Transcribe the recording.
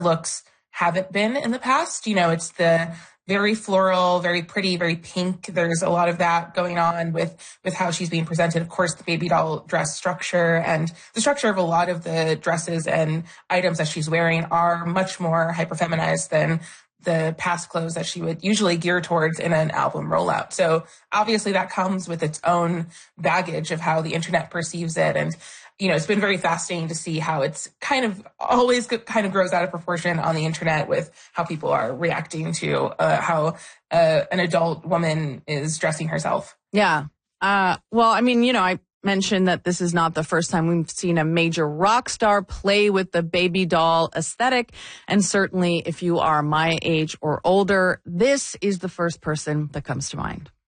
looks haven't been in the past. It's the very floral, very pretty, very pink. There's a lot of that going on with how she's being presented. Of course, the baby doll dress structure and the structure of a lot of the dresses and items that she's wearing are much more hyperfeminized than the past clothes that she would usually gear towards in an album rollout. So obviously that comes with its own baggage of how the internet perceives it. And, it's been very fascinating to see how it's kind of always kind of grows out of proportion on the internet with how people are reacting to how an adult woman is dressing herself. Yeah. Well, I mentioned that this is not the first time we've seen a major rock star play with the baby doll aesthetic. And certainly if you are my age or older, this is the first person that comes to mind.